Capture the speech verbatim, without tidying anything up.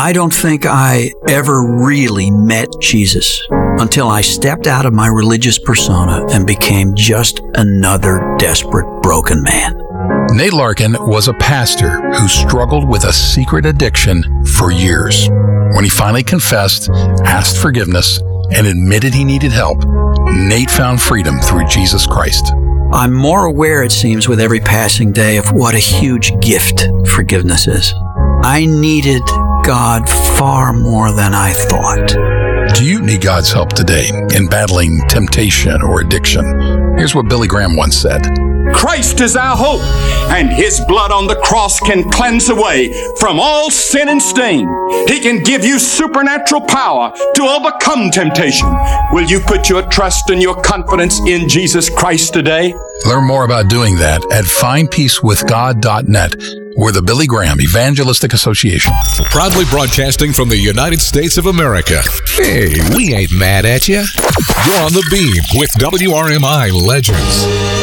I don't think I ever really met Jesus until I stepped out of my religious persona and became just another desperate, broken man. Nate Larkin was a pastor who struggled with a secret addiction for years. When he finally confessed, asked forgiveness, and admitted he needed help, Nate found freedom through Jesus Christ. I'm more aware, it seems, with every passing day of what a huge gift forgiveness is. I needed God far more than I thought. Do you need God's help today in battling temptation or addiction? Here's what Billy Graham once said. Christ is our hope, and His blood on the cross can cleanse away from all sin and stain. He can give you supernatural power to overcome temptation. Will you put your trust and your confidence in Jesus Christ today? Learn more about doing that at find peace with god dot net. We're the Billy Graham Evangelistic Association. Proudly broadcasting from the United States of America. Hey, we ain't mad at you. You're on the beam with W R M I Legends.